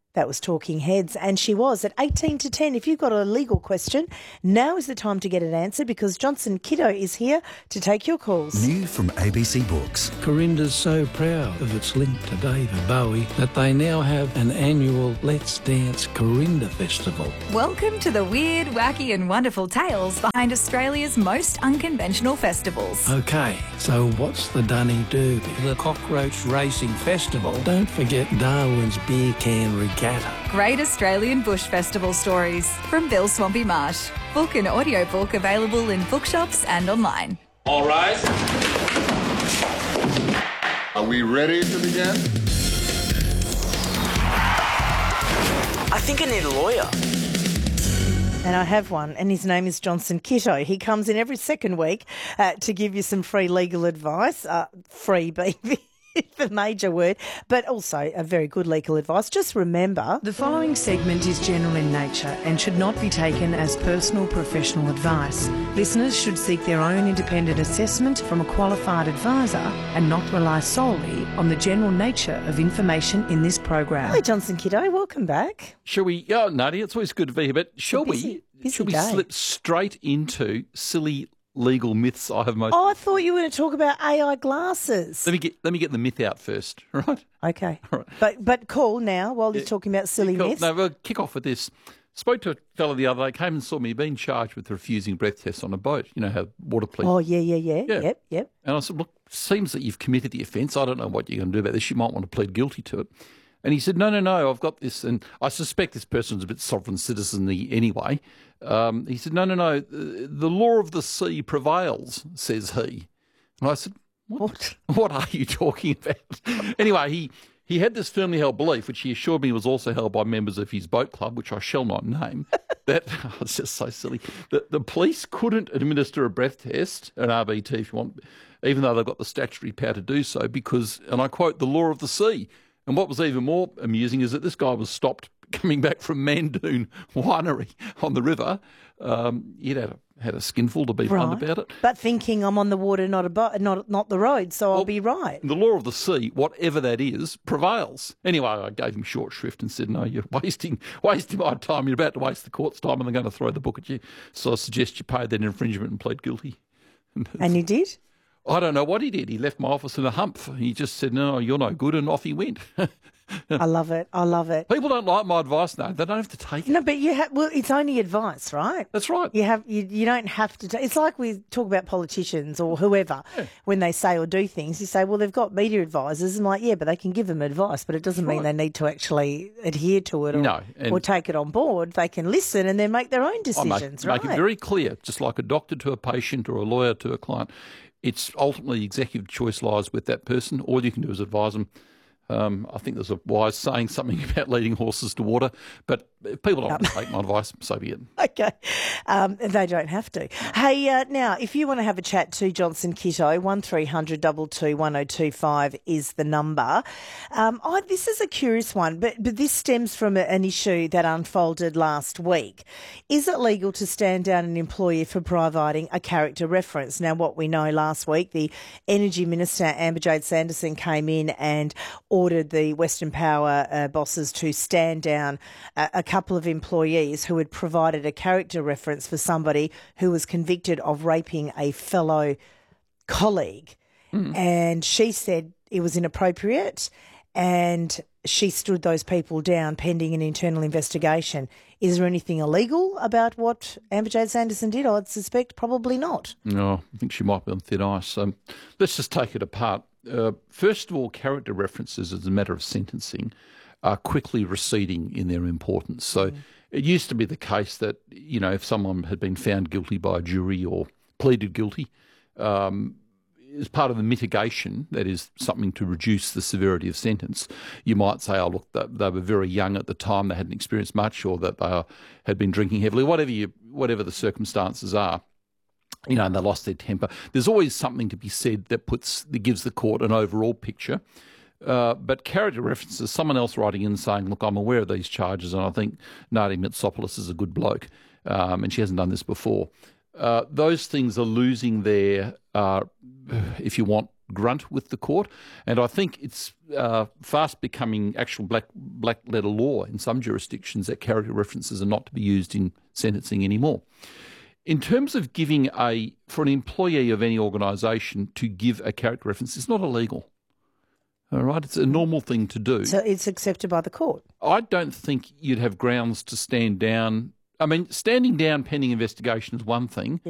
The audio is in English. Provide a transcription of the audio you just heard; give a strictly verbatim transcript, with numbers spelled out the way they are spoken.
That was Talking Heads, and she was at eighteen to ten. If you've got a legal question, now is the time to get it answered because Johnson Kiddo is here to take your calls. New from A B C Books. Corinda's so proud of its link to David Bowie that they now have an annual Let's Dance Corinda Festival. Welcome to the weird, wacky and wonderful tales behind Australia's most unconventional festivals. Okay, so what's the dunny do? The Cockroach Racing Festival. Don't forget Darwin's Beer Can Regatta. Great Australian Bush Festival stories from Bill Swampy Marsh. Book and audiobook available in bookshops and online. All rise. Are we ready to begin? I think I need a lawyer. And I have one, and his name is Johnson Kiddo. He comes in every second week uh, to give you some free legal advice, uh, free being the major word, but also a very good legal advice. Just remember... The following segment is general in nature and should not be taken as personal professional advice. Listeners should seek their own independent assessment from a qualified advisor and not rely solely on the general nature of information in this program. Hi, Johnson Kiddo. Welcome back. Shall we... Oh, Nadia, it's always good to be here, but shall busy, we... busy shall we day. slip straight into silly legal myths I have most... Oh, I thought you were going to talk about A I glasses. Let me get let me get the myth out first, right? Okay. All right. But but call now while he's Yeah. talking about silly Cool. myths. No, we'll kick off with this. Spoke to a fellow the other day, came and saw me, being charged with refusing breath tests on a boat. You know how water police... Oh, yeah, yeah, yeah, Yeah. Yep, yep. And I said, look, seems that you've committed the offence. I don't know what you're going to do about this. You might want to plead guilty to it. And he said, no, no, no, I've got this. And I suspect this person's a bit sovereign citizen-y anyway. Um, he said, no, no, no, the law of the sea prevails, says he. And I said, what, what are you talking about? Anyway, he, he had this firmly held belief, which he assured me was also held by members of his boat club, which I shall not name, that, oh, it's just so silly, that the police couldn't administer a breath test, an R B T if you want, even though they've got the statutory power to do so, because, and I quote, the law of the sea. And what was even more amusing is that this guy was stopped coming back from Mandoon Winery on the river. Um, he'd had a, had a skinful to be blunt about it. But thinking I'm on the water, not a boat, not not the road, so I'll Well, be right. The law of the sea, whatever that is, prevails. Anyway, I gave him short shrift and said, no, you're wasting wasting my time. You're about to waste the court's time and they're going to throw the book at you. So I suggest you pay that infringement and plead guilty. And you did? I don't know what he did. He left my office in a hump. He just said, no, you're no good, and off he went. I love it. I love it. People don't like my advice, no. They don't have to take it. No, but you have. Well, it's only advice, right? That's right. You have. You, you don't have to. Ta- it's like we talk about politicians or whoever Yeah. when they say or do things. You say, well, they've got media advisors, and like, yeah, but they can give them advice, but it doesn't That's mean right. they need to actually adhere to it or, No, and- or take it on board. They can listen and then make their own I make, decisions, right? make it very clear, just like a doctor to a patient or a lawyer to a client. It's ultimately executive choice lies with that person. All you can do is advise them. Um, I think there's a wise saying, something about leading horses to water, but if people don't want to take my advice, so be it. Okay. Um, they don't have to. Hey, uh, now, if you want to have a chat to Johnson Kiddo, one three hundred two two one oh two five is the number. Um, I, this is a curious one, but, but this stems from a, an issue that unfolded last week. Is it legal to stand down an employee for providing a character reference? Now, what we know last week, the Energy Minister, Amber Jade Sanderson, came in and ordered the Western Power uh, bosses to stand down a, a couple of employees who had provided a character reference for somebody who was convicted of raping a fellow colleague. Mm. And she said it was inappropriate and she stood those people down pending an internal investigation. Is there anything illegal about what Amber Jade Sanderson did? I'd suspect probably not. No, I think she might be on thin ice. Um, let's just take it apart. Uh, first of all, character references as a matter of sentencing are quickly receding in their importance. So mm. it used to be the case that, you know, if someone had been found guilty by a jury or pleaded guilty, um, as part of the mitigation, that is something to reduce the severity of sentence, you might say, oh, look, they, they were very young at the time, they hadn't experienced much, or that they are, had been drinking heavily, whatever you, whatever the circumstances are. You know, and they lost their temper. There's always something to be said that puts that gives the court an overall picture. Uh, but character references, someone else writing in saying, look, I'm aware of these charges and I think Nadia Mitsopoulos is a good bloke um, and she hasn't done this before. Uh, those things are losing their, uh, if you want, grunt with the court, and I think it's uh, fast becoming actual black black letter law in some jurisdictions that character references are not to be used in sentencing anymore. In terms of giving a, for an employee of any organisation to give a character reference, it's not illegal. All right, it's a normal thing to do. So it's accepted by the court? I don't think you'd have grounds to stand down. I mean, standing down pending investigation is one thing. Yeah.